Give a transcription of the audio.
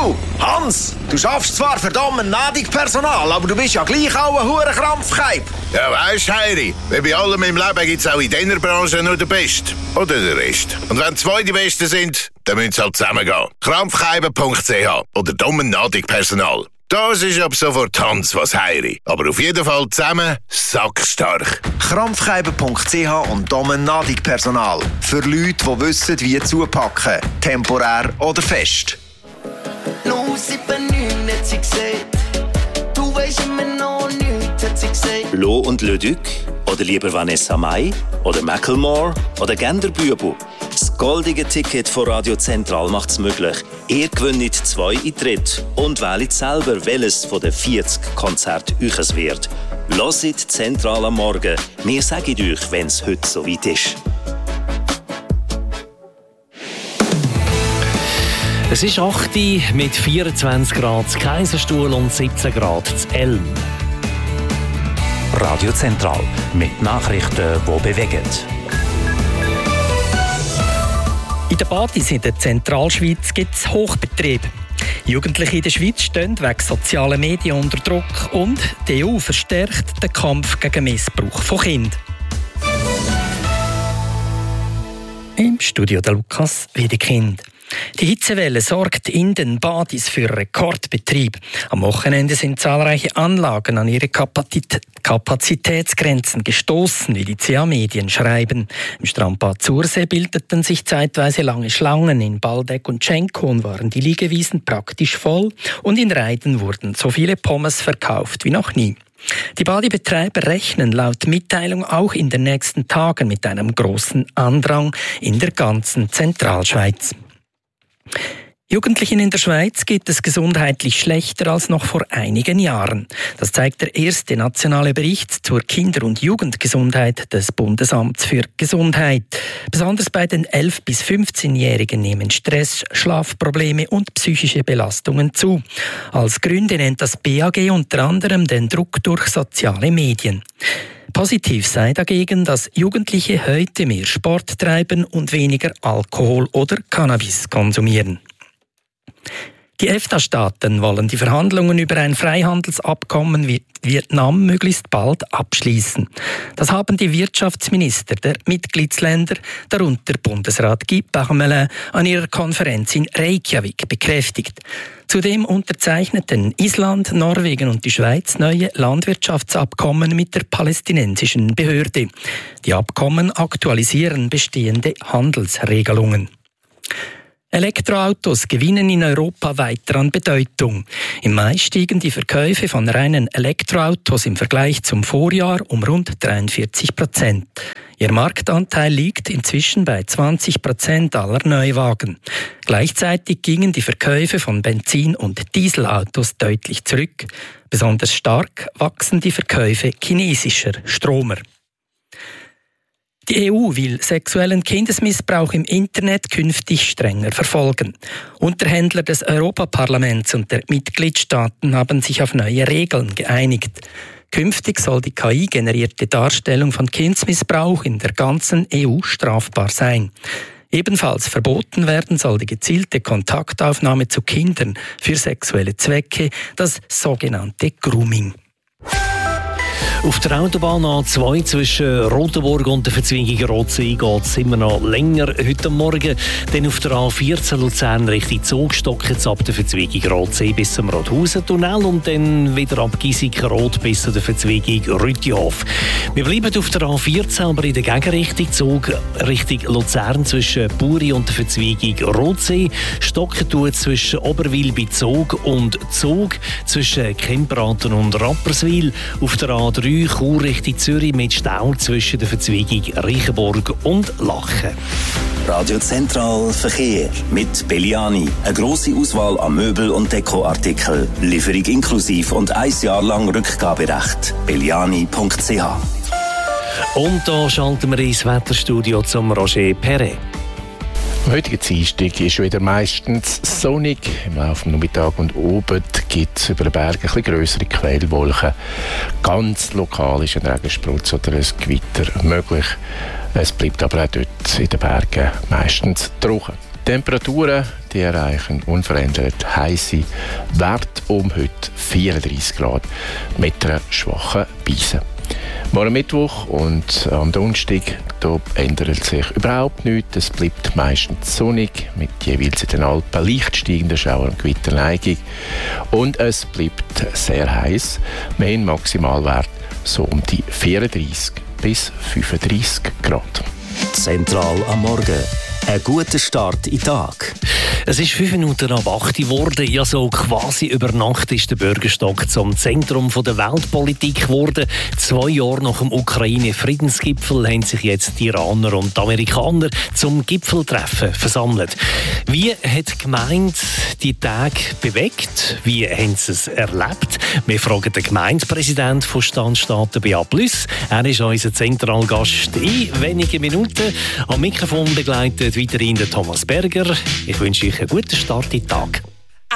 Du, Hans, du schaffst zwar verdammt nadig Personal, aber du bist ja gleich auch ein hoher Krampfkeib. Ja, weisst, Heiri, wie bei allem im Leben gibt's auch in dieser Branche nur den Besten. Oder den Rest. Und wenn zwei die Besten sind, dann müssen sie halt zusammengehen. Krampfkeiben.ch oder dummen-nadig Personal. Das ist ab sofort Hans was Heiri. Aber auf jeden Fall zusammen sackstark. Krampfkeiben.ch und dummen-nadig Personal. Für Leute, die wissen, wie zupacken. Temporär oder fest. 079 hat sie gesagt. Du weisst immer noch nichts, hat sie gesagt. Lo und Le Duc? Oder lieber Vanessa Mai? Oder Macklemore? Oder Genderbübu? Das goldige Ticket von Radio Zentral macht es möglich. Ihr gewinnt 2 Eintritte und wählt selber, welches von den 40 Konzerten euch wird. Hört Zentral am Morgen. Wir sagen euch, wenn es heute soweit ist. Es ist 8 Uhr mit 24 Grad zu Kaiserstuhl und 17 Grad zu Elm. Radio Zentral mit Nachrichten, die bewegen. In den Badis in der Zentralschweiz gibt es Hochbetrieb. Jugendliche in der Schweiz stehen wegen sozialer Medien unter Druck und die EU verstärkt den Kampf gegen Missbrauch von Kindern. Im Studio der Lukas Wiedekind. Die Hitzewelle sorgt in den Badis für Rekordbetrieb. Am Wochenende sind zahlreiche Anlagen an ihre Kapazitätsgrenzen gestoßen, wie die CA Medien schreiben. Im Strandbad Zursee bildeten sich zeitweise lange Schlangen. In Baldeck und Schenkon waren die Liegewiesen praktisch voll und in Reiden wurden so viele Pommes verkauft wie noch nie. Die Badebetreiber rechnen laut Mitteilung auch in den nächsten Tagen mit einem großen Andrang in der ganzen Zentralschweiz. Jugendlichen in der Schweiz geht es gesundheitlich schlechter als noch vor einigen Jahren. Das zeigt der erste nationale Bericht zur Kinder- und Jugendgesundheit des Bundesamts für Gesundheit. Besonders bei den 11- bis 15-Jährigen nehmen Stress, Schlafprobleme und psychische Belastungen zu. Als Gründe nennt das BAG unter anderem den Druck durch soziale Medien. Positiv sei dagegen, dass Jugendliche heute mehr Sport treiben und weniger Alkohol oder Cannabis konsumieren. Die EFTA-Staaten wollen die Verhandlungen über ein Freihandelsabkommen mit Vietnam möglichst bald abschließen. Das haben die Wirtschaftsminister der Mitgliedsländer, darunter Bundesrat Guy Parmelin, an ihrer Konferenz in Reykjavik bekräftigt. Zudem unterzeichneten Island, Norwegen und die Schweiz neue Landwirtschaftsabkommen mit der palästinensischen Behörde. Die Abkommen aktualisieren bestehende Handelsregelungen. Elektroautos gewinnen in Europa weiter an Bedeutung. Im Mai stiegen die Verkäufe von reinen Elektroautos im Vergleich zum Vorjahr um rund 43%. Ihr Marktanteil liegt inzwischen bei 20% aller Neuwagen. Gleichzeitig gingen die Verkäufe von Benzin- und Dieselautos deutlich zurück. Besonders stark wachsen die Verkäufe chinesischer Stromer. Die EU will sexuellen Kindesmissbrauch im Internet künftig strenger verfolgen. Unterhändler des Europaparlaments und der Mitgliedstaaten haben sich auf neue Regeln geeinigt. Künftig soll die KI-generierte Darstellung von Kindesmissbrauch in der ganzen EU strafbar sein. Ebenfalls verboten werden soll die gezielte Kontaktaufnahme zu Kindern für sexuelle Zwecke, das sogenannte Grooming. Auf der Autobahn A2 zwischen Rotenburg und der Verzweigung Rotsee geht es immer noch länger heute Morgen. Dann auf der A14 Luzern Richtung Zug stockt es ab der Verzweigung Rotsee bis zum Rothausen-Tunnel und dann wieder ab Giesiken-Rot bis zu der Verzweigung Rüttihof. Wir bleiben auf der A14, aber in der Gegenrichtung Zug Richtung Luzern zwischen Buri und der Verzweigung Rotsee. Stocken tut zwischen Oberwil bei Zug und Zug, zwischen Kempraten und Rapperswil. Auf der A3 Chur Richtung Zürich mit Stau zwischen der Verzweigung Reichenborg und Lachen. Radio Zentral Verkehr mit Belliani. Eine grosse Auswahl an Möbel- und Dekoartikeln. Lieferung inklusiv und 1 Jahr lang Rückgaberecht. Belliani.ch. Und da schalten wir ins Wetterstudio zum Roger Perret. Am heutigen Dienstag ist wieder meistens sonnig. Im Laufe des Nachmittags und oben gibt es über den Bergen ein bisschen grössere Quellwolken. Ganz lokal ist ein Regensprutz oder ein Gewitter möglich. Es bleibt aber auch dort in den Bergen meistens trocken. Temperaturen die erreichen unverändert heisse Wert um heute 34 Grad mit einer schwachen Brise. Morgen Mittwoch und am Donnerstag ändert sich überhaupt nichts. Es bleibt meistens sonnig mit jeweils in den Alpen leicht steigender Schauer- und Gewitterneigung. Und es bleibt sehr heiß. Wir haben Maximalwert so um die 34 bis 35 Grad. Zentral am Morgen. Ein guter Start in den Tag. Es ist 5 Minuten ab 8 geworden. Ja, so quasi über Nacht ist der Bürgerstock zum Zentrum der Weltpolitik geworden. 2 Jahre nach dem Ukraine-Friedensgipfel haben sich jetzt die Iraner und die Amerikaner zum Gipfeltreffen versammelt. Wie hat die Gemeinde die Tage bewegt? Wie haben sie es erlebt? Wir fragen den Gemeindepräsidenten von Standstaaten, Beat Blüss. Er ist unser Zentralgast in wenigen Minuten. Am Mikrofon begleitet weiterhin der Thomas Berger. Ich wünsche euch einen guten Start in den Tag.